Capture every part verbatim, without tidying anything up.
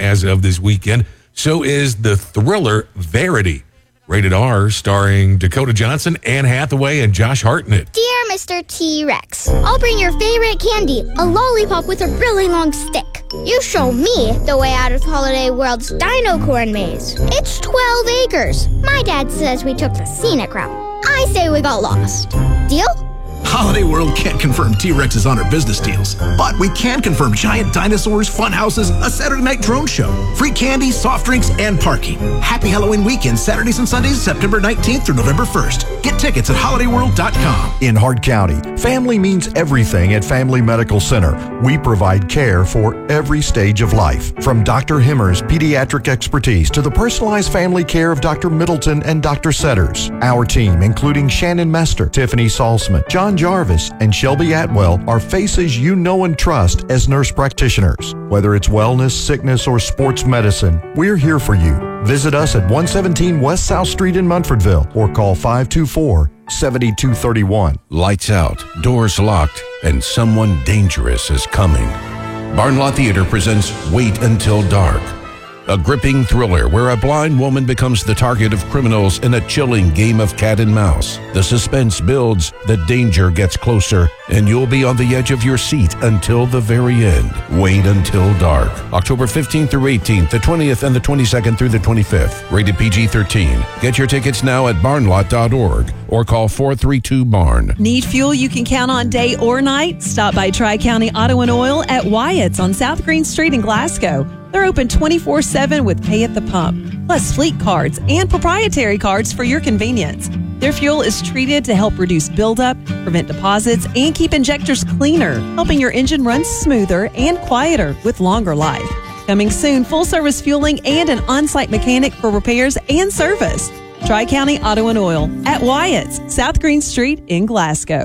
as of this weekend. So is the thriller Verity. Rated R, starring Dakota Johnson, Anne Hathaway, and Josh Hartnett. Dear Mister T-Rex, I'll bring your favorite candy, a lollipop with a really long stick. You show me the way out of Holiday World's Dino Corn Maze. It's twelve acres. My dad says we took the scenic route. I say we got lost. Deal? Holiday World can't confirm T-Rex's on our business deals, but we can confirm giant dinosaurs, fun houses, a Saturday night drone show, free candy, soft drinks, and parking. Happy Halloween weekend, Saturdays and Sundays, September nineteenth through November first. Get tickets at holiday world dot com. In Hart County, family means everything at Family Medical Center. We provide care for every stage of life, from Doctor Himmer's pediatric expertise to the personalized family care of Doctor Middleton and Doctor Setters. Our team, including Shannon Mester, Tiffany Salzman, John Jarvis, and Shelby Atwell, are faces you know and trust as nurse practitioners. Whether it's wellness, sickness, or sports medicine, we're here for you. Visit us at one seventeen West South Street in Munfordville or call five two four, seven two three one. Lights out, doors locked, and someone dangerous is coming. Barn Lot Theater presents Wait Until Dark, a gripping thriller where a blind woman becomes the target of criminals in a chilling game of cat and mouse. The suspense builds, the danger gets closer, and you'll be on the edge of your seat until the very end. Wait Until Dark. October fifteenth through eighteenth, the twentieth and the twenty-second through the twenty-fifth. Rated P G thirteen. Get your tickets now at barn lot dot org or call four three two barn. Need fuel you can count on day or night? Stop by Tri-County Auto and Oil at Wyatt's on South Green Street in Glasgow. They're open twenty-four seven with pay at the pump, plus fleet cards and proprietary cards for your convenience. Their fuel is treated to help reduce buildup, prevent deposits, and keep injectors cleaner, helping your engine run smoother and quieter with longer life. Coming soon, full-service fueling and an on-site mechanic for repairs and service. Tri-County Auto and Oil at Wyatt's, South Green Street in Glasgow.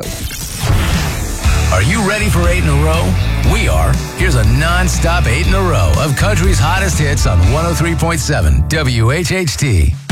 Are you ready for eight in a row? We are. Here's a non-stop eight in a row of country's hottest hits on one oh three point seven W H H T.